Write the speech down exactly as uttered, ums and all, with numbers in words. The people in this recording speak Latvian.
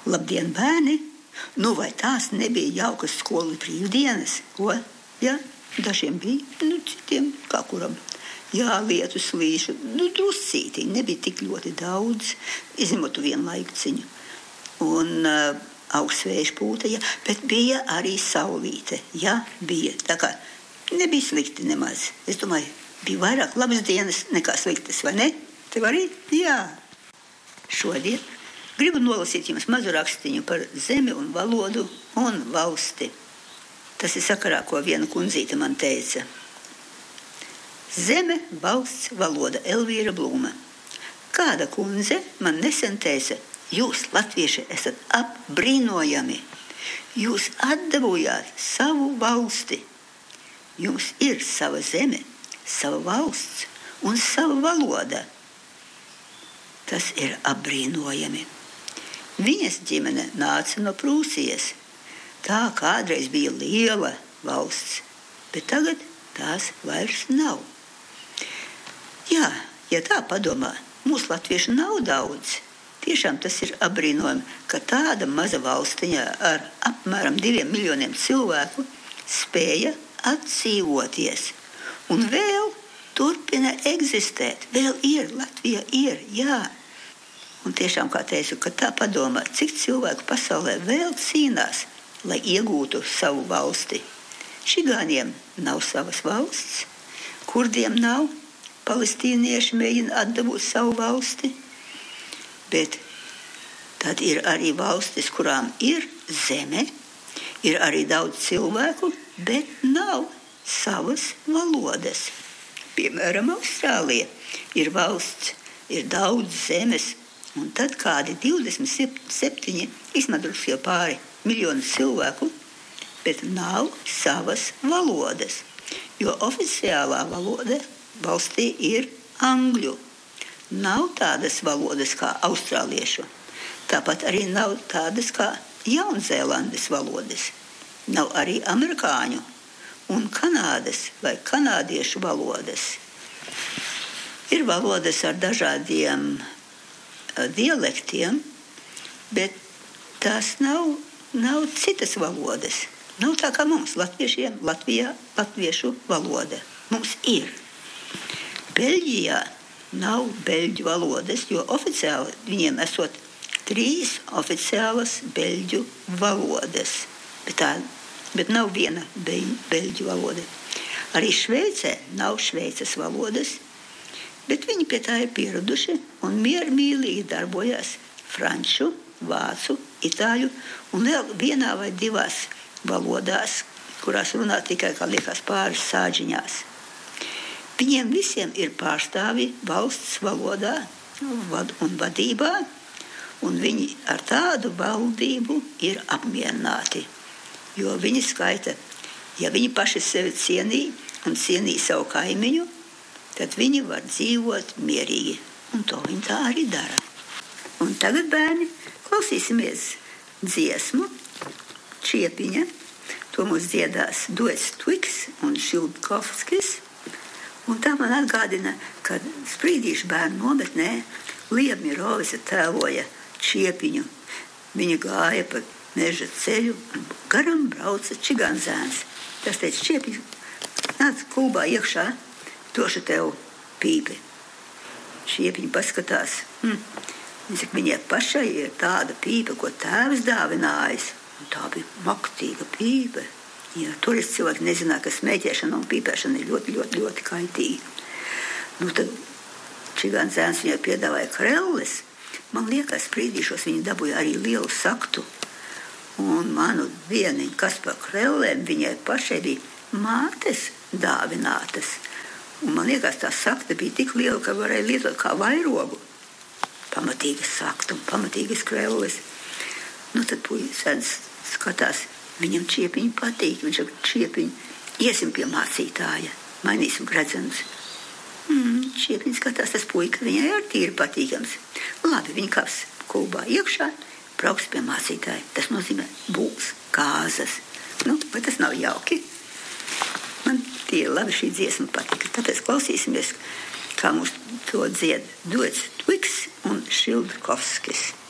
Labdien, bērni! Nu, vai tās nebija jaukas skolu brīvdienas? Ko? Ja? Dažiem bija, nu, citiem kā kuram. Jā, lietus līšu, nu, druscītiņi, nebija tik ļoti daudz, izņemot vienu laikciņu. Un uh, augsts vējš pūta, ja, bet bija arī saulīte, ja, bija. Tā kā nebija slikti nemaz. Es domāju, bija vairāk labas dienas nekā sliktas, vai ne? Tev arī? Jā. Šodien gribu nolasīt jums mazu rakstiņu par zemi un valodu un valsti. Tas ir sakarā, ko viena kundzīte man teica. Zeme, valsts, valoda, Elvīra Blūma. Kāda kundze man nesen teica, jūs, latvieši, esat apbrīnojami. Jūs atdevujāt savu valsti. Jums ir sava zeme, sava valsts un sava valoda. Tas ir apbrīnojami. Viņas ģimene nāca no Prūsijas. Tā kādreiz bija liela valsts, bet tagad tās vairs nav. Jā, ja tā padomā, mūsu latviešu nav daudz. Tiešām tas ir apbrīnojami, ka tāda maza valstiņa ar apmēram diviem miljoniem cilvēku spēja atdzīvoties. Un vēl turpina eksistēt. Vēl ir, Latvija ir, jā. Un tiešām, kā teicu, ka tā padomā, cik cilvēku pasaulē vēl cīnās, lai iegūtu savu valsti. Čigāniem nav savas valsts, kurdiem nav, palestīnieši mēģina atdabūt savu valsti, bet tad ir arī valstis, kurām ir zeme, ir arī daudz cilvēku, bet nav savas valodas. Piemēram, Austrālija ir valsts, ir daudz zemes, un tad kādi divdesmit septiņi, izmadrus jau pāri miljonu cilvēku, bet nav savas valodas, jo oficiālā valoda valstī ir angļu. Nav tādas valodas kā austrāliešu, tāpat arī nav tādas kā Jaunzēlandes valodas, nav arī amerikāņu un Kanādas vai kanādiešu valodas. Ir valodas ar dažādiem dialektiem, bet tās nav, nav citas valodas. Nav tā kā mums, latviešiem, Latvijā, latviešu valoda. Mums ir. Beļģijā nav beļģu valodas, jo oficiāli viņiem esot trīs oficiālas beļģu valodas. Bet, tā, bet nav viena beļģu valoda. Arī Šveicē nav Šveices valodas, bet viņi pie tā ir pieraduši un miermīlīgi darbojas franču, vācu, itāļu un vēl vienā vai divās valodās, kurās runā tikai, kā liekas, pāris sāģiņās. Viņiem visiem ir pārstāvi valsts valodā un vadībā, un viņi ar tādu valdību ir apmierināti. Jo viņi skaita, ja viņi paši sevi cienī un cienī savu kaimiņu, tad viņi var dzīvot mierīgi. Un to viņi tā arī dara. Un tagad, bērni, klausīsimies dziesmu Čiepiņa. To mums dziedās Duets Twiks un Šildkovskis. Un tā man atgādina, kad Sprīdīšu bērnu nometnē Lieva Mirovisa tēloja Čiepiņu. Viņa gāja pa meža ceļu un garam brauca čigānzēns. Tas teica, Čiepiņu, nāc klubā iekšā, došu tev pīpi. Čiepiņa paskatās. Hm. Viņai pašai ir tāda pīpe, ko tēvs dāvinājis. Un tā bija maktīga pīpe. Ja toreiz cilvēki nezināja, ka smēķēšana un pīpēšana ir ļoti, ļoti, ļoti kaitīga. Nu tad čigānzēns viņai piedāvāja krelles. Man liekas, Sprīdīšos viņa dabūja arī lielu saktu. Un manu dieniņu, kas par krellēm viņai pašai bija mātes dāvinātas. Un man liekas, tā sakta bija tik liela, ka varēja lietot kā vairogu. Pamatīgas sakta un pamatīgas krelles. Nu tad puisēns skatās, viņam Čiepiņi patīk. Viņš saka, Čiepiņi, iesim pie mācītāja, mainīsim gredzenus. Mm, Čiepiņi skatās, tas puika viņai ar tīri patīkams. Labi, viņa kāps klubā iekšā, brauks pie mācītāja. Tas nozīmē būs kāzas. Nu, vai tas nav jauki? Man tie labi šī dziesma patika. Tāpēc klausīsimies, kā mums to dzied Duets Twiks un Šildkovskis.